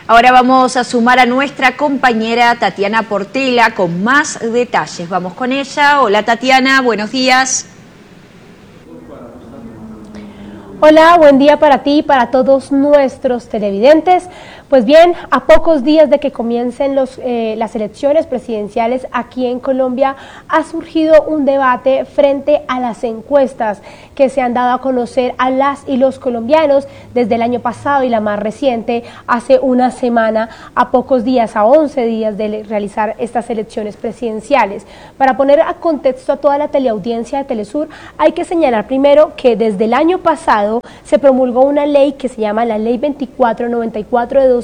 Ahora vamos a sumar a nuestra compañera Tatiana Portela con más detalles. Vamos con ella. Hola Tatiana, buenos días. Hola, buen día para ti y para todos nuestros televidentes. Pues bien, a pocos días de que comiencen las elecciones presidenciales aquí en Colombia, ha surgido un debate frente a las encuestas que se han dado a conocer a las y los colombianos desde el año pasado y la más reciente, hace una semana, a pocos días, a 11 días de realizar estas elecciones presidenciales. Para poner a contexto a toda la teleaudiencia de Telesur, hay que señalar primero que desde el año pasado se promulgó una ley que se llama la Ley 2494 de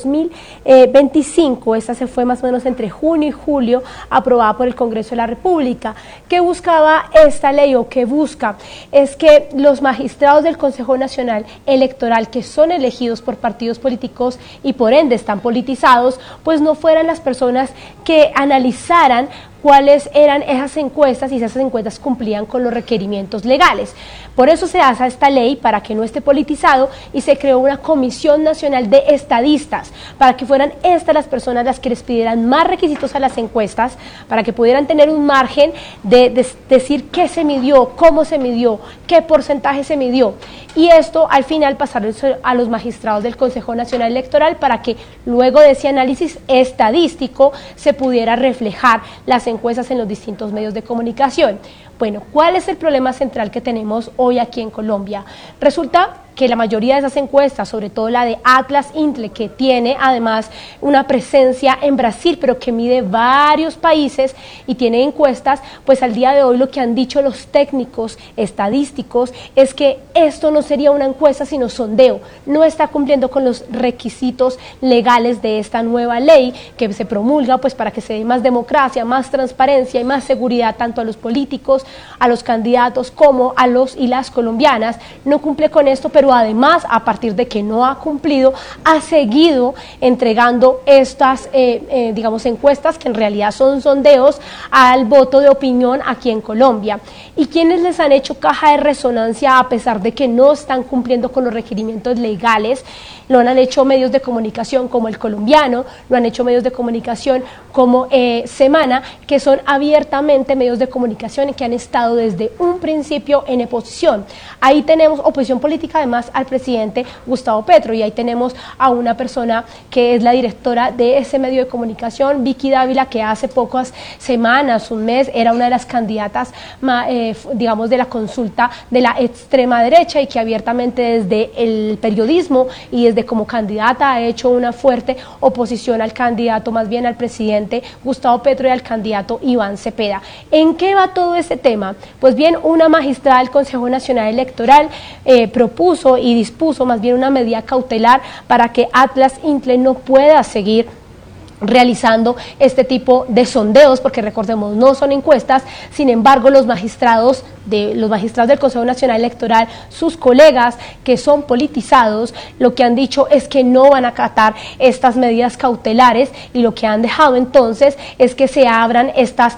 2025, esta se fue más o menos entre junio y julio, aprobada por el Congreso de la República. ¿Qué buscaba esta ley o qué busca? Es que los magistrados del Consejo Nacional Electoral, que son elegidos por partidos políticos y por ende están politizados, pues no fueran las personas que analizaran cuáles eran esas encuestas y si esas encuestas cumplían con los requerimientos legales. Por eso se hace esta ley, para que no esté politizado, y se creó una Comisión Nacional de Estadistas, para que fueran estas las personas las que les pidieran más requisitos a las encuestas, para que pudieran tener un margen de decir qué se midió, cómo se midió, qué porcentaje se midió, y esto al final pasar a los magistrados del Consejo Nacional Electoral para que luego de ese análisis estadístico se pudiera reflejar las encuestas en los distintos medios de comunicación. Bueno, ¿cuál es el problema central que tenemos hoy aquí en Colombia? Resulta que la mayoría de esas encuestas, sobre todo la de Atlas Intle, que tiene además una presencia en Brasil, pero que mide varios países y tiene encuestas, pues al día de hoy lo que han dicho los técnicos estadísticos es que esto no sería una encuesta sino sondeo, no está cumpliendo con los requisitos legales de esta nueva ley que se promulga pues para que se dé más democracia, más transparencia y más seguridad tanto a los políticos, a los candidatos como a los y las colombianas. No cumple con esto, pero además, a partir de que no ha cumplido, ha seguido entregando estas, digamos, encuestas que en realidad son sondeos al voto de opinión aquí en Colombia. ¿Y quiénes les han hecho caja de resonancia a pesar de que no están cumpliendo con los requerimientos legales? Lo han hecho medios de comunicación como El Colombiano, lo han hecho medios de comunicación como Semana, que son abiertamente medios de comunicación y que han estado desde un principio en oposición. Ahí tenemos oposición política además al presidente Gustavo Petro, y ahí tenemos a una persona que es la directora de ese medio de comunicación, Vicky Dávila, que hace pocas semanas, un mes, era una de las candidatas, digamos, de la consulta de la extrema derecha y que abiertamente desde el periodismo y desde como candidata ha hecho una fuerte oposición al candidato, más bien al presidente Gustavo Petro y al candidato Iván Cepeda. ¿En qué va todo este tema? Pues bien, una magistrada del Consejo Nacional Electoral propuso y dispuso más bien una medida cautelar para que Atlas Intle no pueda seguir realizando este tipo de sondeos, porque recordemos, no son encuestas. Sin embargo, los magistrados del Consejo Nacional Electoral, sus colegas que son politizados, lo que han dicho es que no van a acatar estas medidas cautelares, y lo que han dejado entonces es que se abran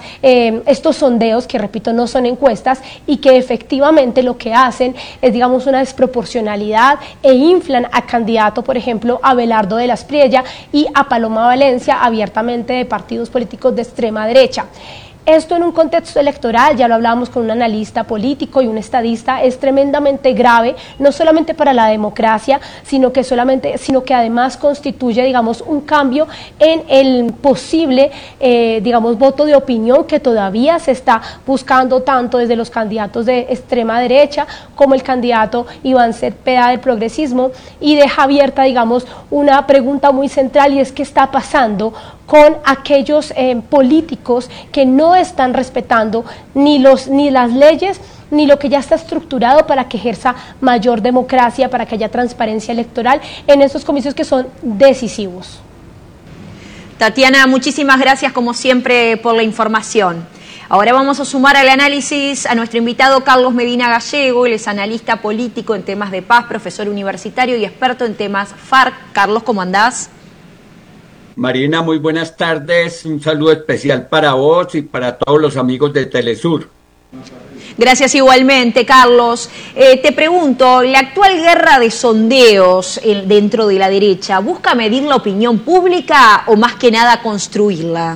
estos sondeos, que repito, no son encuestas, y que efectivamente lo que hacen es, digamos, una desproporcionalidad e inflan a candidato, por ejemplo, a Abelardo de las Priella y a Paloma Valencia, abiertamente de partidos políticos de extrema derecha. Esto en un contexto electoral, ya lo hablábamos con un analista político y un estadista, es tremendamente grave, no solamente para la democracia, sino que además constituye, digamos, un cambio en el posible, digamos, voto de opinión que todavía se está buscando tanto desde los candidatos de extrema derecha como el candidato Iván Cepeda del progresismo, y deja abierta, digamos, una pregunta muy central, y es qué está pasando con aquellos políticos que no están respetando ni las leyes ni lo que ya está estructurado para que ejerza mayor democracia, para que haya transparencia electoral en estos comicios que son decisivos. Tatiana, muchísimas gracias como siempre por la información. Ahora vamos a sumar al análisis a nuestro invitado Carlos Medina Gallego. Él es analista político en temas de paz, profesor universitario y experto en temas FARC. Carlos, ¿cómo andás? Marina, muy buenas tardes. Un saludo especial para vos y para todos los amigos de Telesur. Gracias igualmente, Carlos. Te pregunto, ¿la actual guerra de sondeos dentro de la derecha busca medir la opinión pública o más que nada construirla?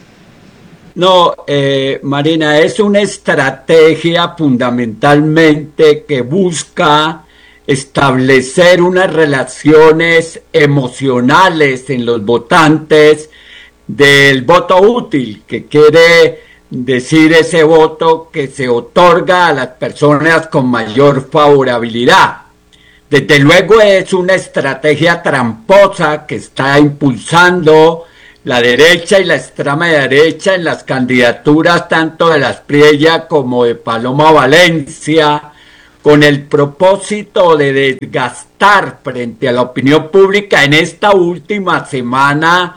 No, Marina, es una estrategia fundamentalmente que busca establecer unas relaciones emocionales en los votantes del voto útil, que quiere decir ese voto que se otorga a las personas con mayor favorabilidad. Desde luego es una estrategia tramposa que está impulsando la derecha y la extrema derecha en las candidaturas tanto de Las Priella como de Paloma Valencia, con el propósito de desgastar frente a la opinión pública en esta última semana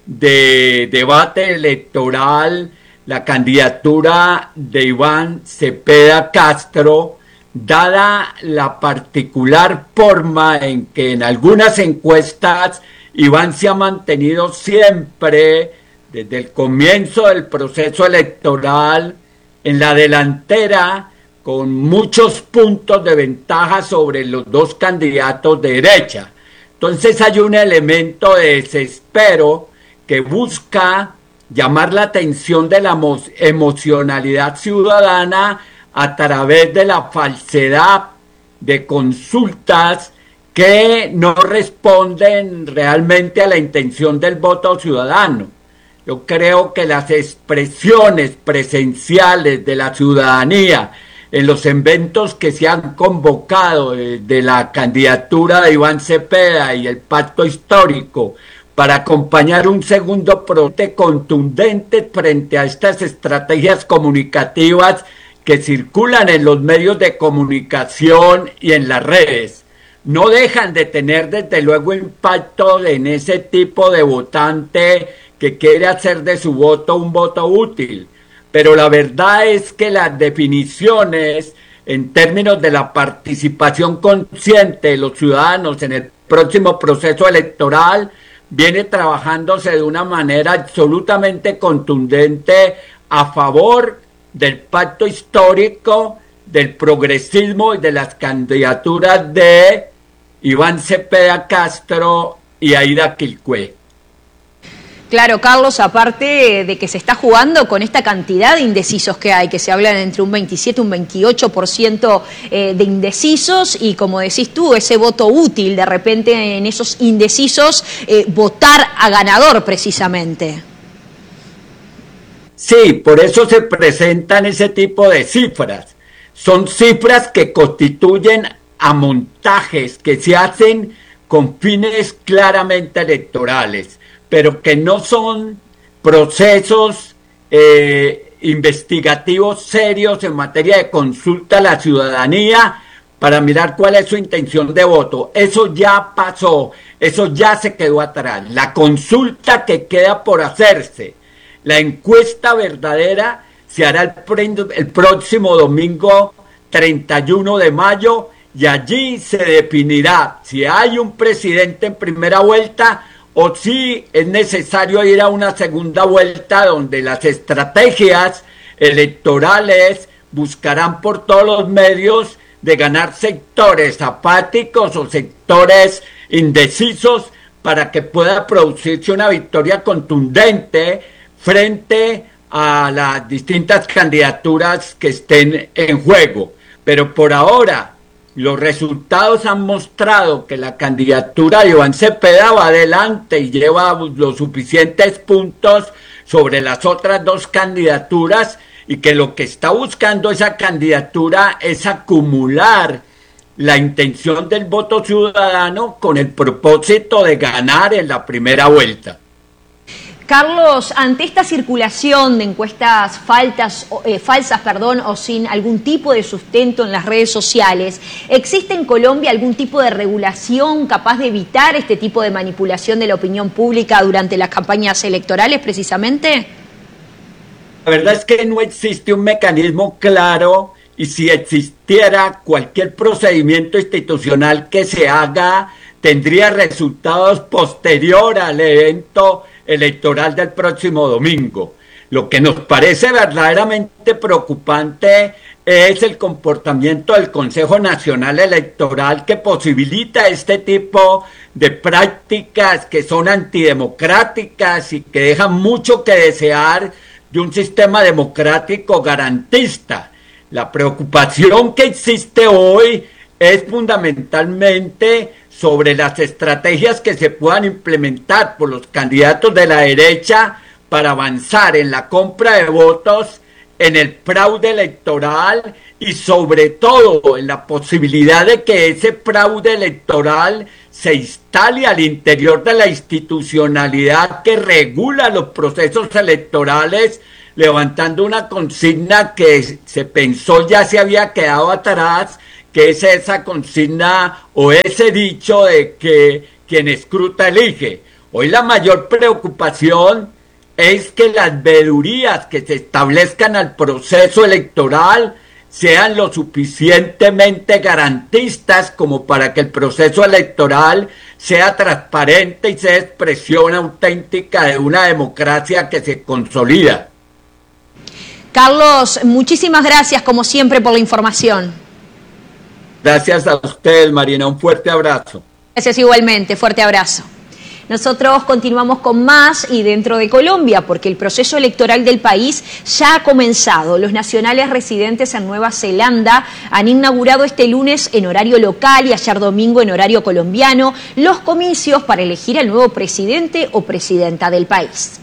de debate electoral la candidatura de Iván Cepeda Castro, dada la particular forma en que en algunas encuestas Iván se ha mantenido siempre, desde el comienzo del proceso electoral, en la delantera, con muchos puntos de ventaja sobre los dos candidatos de derecha. Entonces hay un elemento de desespero que busca llamar la atención de la emocionalidad ciudadana a través de la falsedad de consultas que no responden realmente a la intención del voto ciudadano. Yo creo que las expresiones presenciales de la ciudadanía en los eventos que se han convocado de la candidatura de Iván Cepeda y el pacto histórico para acompañar un segundo prote contundente frente a estas estrategias comunicativas que circulan en los medios de comunicación y en las redes, no dejan de tener desde luego impacto en ese tipo de votante que quiere hacer de su voto un voto útil. Pero la verdad es que las definiciones en términos de la participación consciente de los ciudadanos en el próximo proceso electoral viene trabajándose de una manera absolutamente contundente a favor del pacto histórico, del progresismo y de las candidaturas de Iván Cepeda Castro y Aida Quilpué. Claro, Carlos, aparte de que se está jugando con esta cantidad de indecisos que hay, que se hablan entre un 27 y un 28% de indecisos, y como decís tú, ese voto útil, de repente en esos indecisos, votar a ganador precisamente. Sí, por eso se presentan ese tipo de cifras. Son cifras que constituyen a montajes que se hacen con fines claramente electorales, pero que no son procesos investigativos serios en materia de consulta a la ciudadanía para mirar cuál es su intención de voto. Eso ya pasó, eso ya se quedó atrás. La consulta que queda por hacerse, la encuesta verdadera, se hará el próximo domingo 31 de mayo y allí se definirá si hay un presidente en primera vuelta o si es necesario ir a una segunda vuelta donde las estrategias electorales buscarán por todos los medios de ganar sectores apáticos o sectores indecisos para que pueda producirse una victoria contundente frente a las distintas candidaturas que estén en juego. Pero por ahora los resultados han mostrado que la candidatura de Iván Cepeda va adelante y lleva los suficientes puntos sobre las otras dos candidaturas, y que lo que está buscando esa candidatura es acumular la intención del voto ciudadano con el propósito de ganar en la primera vuelta. Carlos, ante esta circulación de encuestas falsas, o sin algún tipo de sustento en las redes sociales, ¿existe en Colombia algún tipo de regulación capaz de evitar este tipo de manipulación de la opinión pública durante las campañas electorales precisamente? La verdad es que no existe un mecanismo claro, y si existiera, cualquier procedimiento institucional que se haga tendría resultados posterior al evento electoral del próximo domingo. Lo que nos parece verdaderamente preocupante es el comportamiento del Consejo Nacional Electoral, que posibilita este tipo de prácticas que son antidemocráticas y que dejan mucho que desear de un sistema democrático garantista. La preocupación que existe hoy es fundamentalmente sobre las estrategias que se puedan implementar por los candidatos de la derecha para avanzar en la compra de votos, en el fraude electoral y sobre todo en la posibilidad de que ese fraude electoral se instale al interior de la institucionalidad que regula los procesos electorales, levantando una consigna que se pensó ya se había quedado atrás, que es esa consigna o ese dicho de que quien escruta elige. Hoy la mayor preocupación es que las vedurías que se establezcan al proceso electoral sean lo suficientemente garantistas como para que el proceso electoral sea transparente y sea expresión auténtica de una democracia que se consolida. Carlos, muchísimas gracias como siempre por la información. Gracias a ustedes, Marina, un fuerte abrazo. Gracias igualmente, fuerte abrazo. Nosotros continuamos con más y dentro de Colombia, porque el proceso electoral del país ya ha comenzado. Los nacionales residentes en Nueva Zelanda han inaugurado este lunes en horario local y ayer domingo en horario colombiano los comicios para elegir al nuevo presidente o presidenta del país.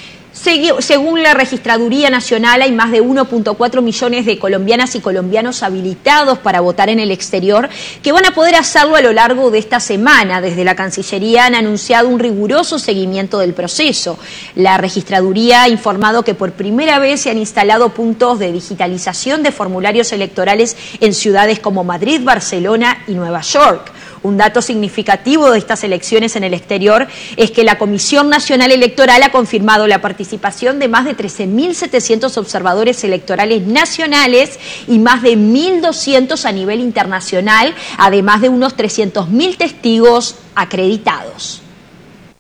Según la Registraduría Nacional, hay más de 1.4 millones de colombianas y colombianos habilitados para votar en el exterior que van a poder hacerlo a lo largo de esta semana. Desde la Cancillería han anunciado un riguroso seguimiento del proceso. La Registraduría ha informado que por primera vez se han instalado puntos de digitalización de formularios electorales en ciudades como Madrid, Barcelona y Nueva York. Un dato significativo de estas elecciones en el exterior es que la Comisión Nacional Electoral ha confirmado la participación de más de 13.700 observadores electorales nacionales y más de 1.200 a nivel internacional, además de unos 300.000 testigos acreditados.